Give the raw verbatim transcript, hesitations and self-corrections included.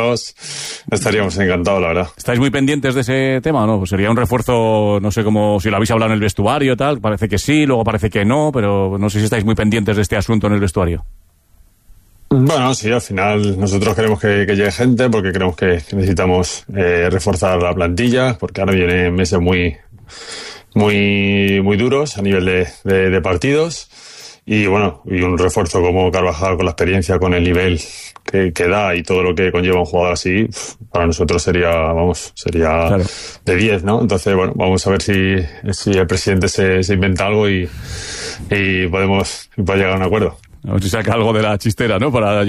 nosotros estaríamos encantados, la verdad. ¿Estáis muy pendientes de ese tema o no? Pues sería un refuerzo, no sé cómo, si lo habéis hablado en el vestuario y tal, parece que sí, luego parece que no, pero no sé si estáis muy pendientes de este asunto en el vestuario. Bueno, sí, al final nosotros queremos que, que llegue gente porque creemos que necesitamos eh, reforzar la plantilla, porque ahora vienen meses muy, muy, muy duros a nivel de, de, de partidos. Y bueno, y un refuerzo como Carvajal con la experiencia, con el nivel que, que da y todo lo que conlleva un jugador así, para nosotros sería, vamos, sería claro. de diez, ¿no? Entonces, bueno, vamos a ver si, si el presidente se, se inventa algo y, y podemos, podemos llegar a un acuerdo. A ver si saca algo de la chistera, ¿no? Para